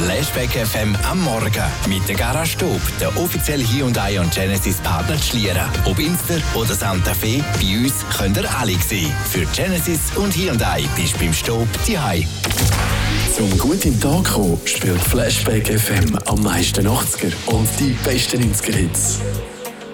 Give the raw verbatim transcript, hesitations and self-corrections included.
Flashback F M am Morgen mit der Garage Stub, der offizielle Hyundai und Genesis Partner zu Schlieren. Ob Inster oder Santa Fe, bei uns könnt ihr alle sehen. Für Genesis und Hyundai bist du beim Stub daheim. Zum gut in den Tag kommen, spielt Flashback F M am meisten achtziger und die besten neunziger Hits.